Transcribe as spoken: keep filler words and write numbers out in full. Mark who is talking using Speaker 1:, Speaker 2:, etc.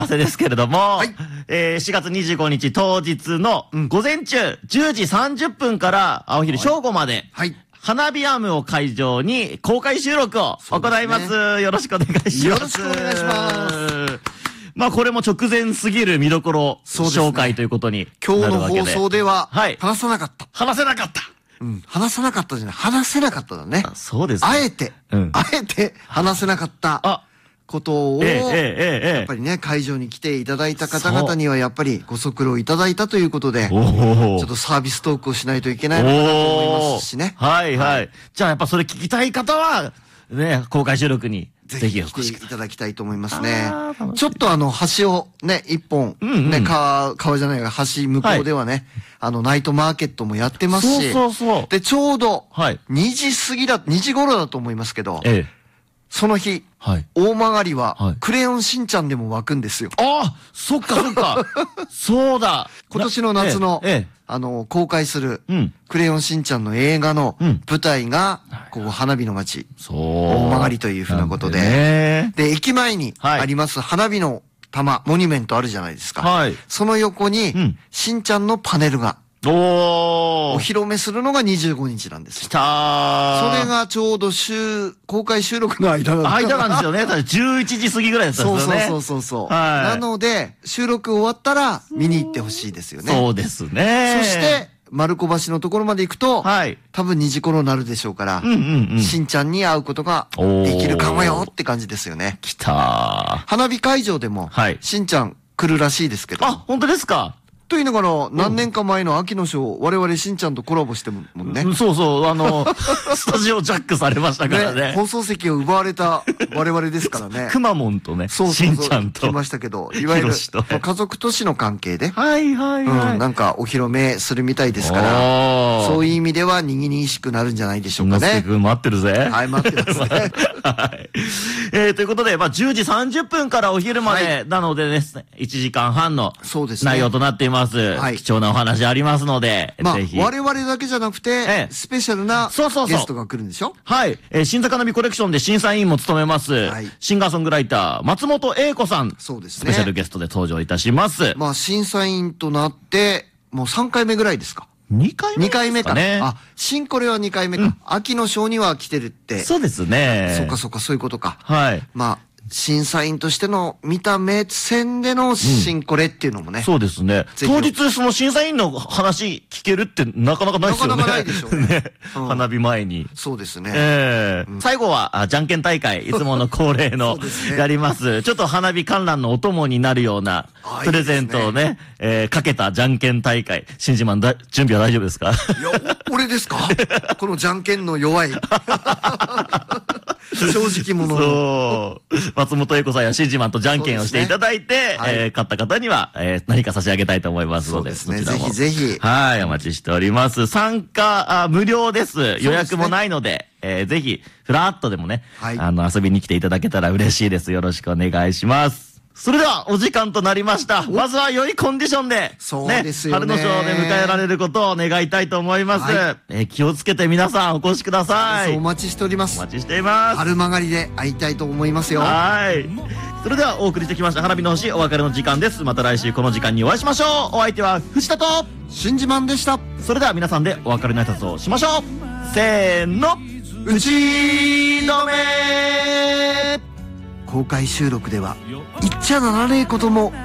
Speaker 1: せですけれども、
Speaker 2: はい、
Speaker 1: えー、しがつにじゅうごにち当日の午前中じゅうじさんじゅっぷんからお昼正午まで、
Speaker 2: はい。
Speaker 1: 花火アームを会場に公開収録を行います。よろしくお願いします。
Speaker 2: よろしくお願いします。
Speaker 1: まあこれも直前すぎる見どころ紹介ということになるわけで。
Speaker 2: 今日の放送では、
Speaker 1: はい。
Speaker 2: 話さなかった。
Speaker 1: 話せなかった。
Speaker 2: うん。話さなかったじゃない。話せなかっただね。
Speaker 1: そうですね。
Speaker 2: あえて、うん、あえて話せなかった。あことを、やっぱりね、会場に来ていただいた方々には、やっぱりご足労いただいたということで、ちょっとサービストークをしないといけないのかなと思いますしね。
Speaker 1: はいはい。じゃあやっぱそれ聞きたい方は、ね、公開収録に
Speaker 2: ぜひ来ていただきたいと思いますね。ちょっとあの、橋をね、一本、ね、川、川じゃないが、橋向こうではね、あの、ナイトマーケットもやってますし、
Speaker 1: そうそうそう。
Speaker 2: で、ちょうど、にじ過ぎだ、にじ頃だと思いますけど、ええ。その日、はい、大曲は、はい、クレヨンしんちゃんでも湧くんですよ。
Speaker 1: ああ、そっかそっか。そうだ。
Speaker 2: 今年の夏の、ええ、あの、公開する、うん、クレヨンしんちゃんの映画の舞台が、うん、ここ花火の街、そう大曲というふうなことで、で、駅前にあります花火の玉、モニュメントあるじゃないですか。はい、その横に、うん、しんちゃんのパネルが、おお披露目するのがにじゅうごにちなんです。
Speaker 1: きたー。
Speaker 2: それがちょうど週、公開収録の間なんです。
Speaker 1: 間なんですよね。じゅういちじ過ぎぐらいだったんですよね。
Speaker 2: そうそうそうそう。はい。なので、収録終わったら見に行ってほしいですよね。
Speaker 1: そうですね。
Speaker 2: そして、丸子橋のところまで行くと、はい。多分にじ頃になるでしょうから、うんうんうん。しんちゃんに会うことができるかもよって感じですよね。
Speaker 1: きたー。
Speaker 2: 花火会場でも、はい。しんちゃん来るらしいですけど。
Speaker 1: あ、本当ですか？
Speaker 2: と言いながら、何年か前の秋のショー、我々しんちゃんとコラボしてもんね。
Speaker 1: そうそう、あの、スタジオジャックされましたからね。
Speaker 2: 放送席を奪われた我々ですからね。
Speaker 1: くまモンとね、しんちゃんと。
Speaker 2: 来ましたけど、いわゆる家族都市の関係で。
Speaker 1: はいはいはい。
Speaker 2: うん、なんかお披露目するみたいですから、そういう意味ではにぎにしくなるんじゃないでしょうかね。
Speaker 1: のすけくん待ってるぜ。
Speaker 2: はい、待ってますね。
Speaker 1: はい。えー、ということで、まあ、じゅうじさんじゅっぷんからお昼までなのでですね、いちじかんはんの内容となっています。はい。貴重なお話ありますので、
Speaker 2: まあ、
Speaker 1: ぜひ。
Speaker 2: 我々だけじゃなくて、スペシャルなゲストが来るんでしょ？
Speaker 1: はい。えー、新坂ナビコレクションで審査委員も務めます、はい、シンガーソングライター、松本英子さん。そうですね。スペシャルゲストで登場いたします。
Speaker 2: まあ、審査員となって、もうさんかいめぐらいですか？
Speaker 1: にかいめですかね。にかいめか。
Speaker 2: あ、新これはにかいめか。うん、秋のショーには来てるって。
Speaker 1: そうですね。
Speaker 2: そっかそっか、そういうことか。
Speaker 1: はい。
Speaker 2: まあ、審査員としての見た目線での新これっていうのもね。
Speaker 1: うん、そうですね。当日その審査員の話聞けるってなかなかないですよね。
Speaker 2: なかなかないでしょうね。ね
Speaker 1: うん、花火前に。
Speaker 2: そうですね。
Speaker 1: ええーうん、最後はあじゃんけん大会、いつもの恒例のね、やります。ちょっと花火観覧のお供になるようなプレゼントをね、いいねえー、かけたじゃんけん大会。新島だ準備は大丈夫ですか？い
Speaker 2: や、俺ですか？このじゃんけんの弱い。正直者の。
Speaker 1: そう。松本英子さんやシンジマンとじゃんけんをしていただいて、ねはい、えー、勝った方には、えー、何か差し上げたいと思いますので、
Speaker 2: そうですね。ぜひぜひ。
Speaker 1: はい、お待ちしております。参加、あ無料です。予約もないので、えー、ぜひ、ふらっとでもね、はい、あの、遊びに来ていただけたら嬉しいです。よろしくお願いします。それではお時間となりました。まずは良いコンディションで、
Speaker 2: そうですよね。
Speaker 1: 春のショーで迎えられることを願いたいと思います。はい、えー、気をつけて皆さんお越しください。
Speaker 2: お待ちしております。
Speaker 1: お待ちしています。
Speaker 2: 春曲がりで会いたいと思いますよ。
Speaker 1: はい。それではお送りしてきました花火の星お別れの時間です。また来週この時間にお会いしましょう。お相手は藤田と
Speaker 2: 新島でした。
Speaker 1: それでは皆さんでお別れの挨拶をしましょう。せーの。打ち止め。
Speaker 2: 公開収録では言っちゃならねえことも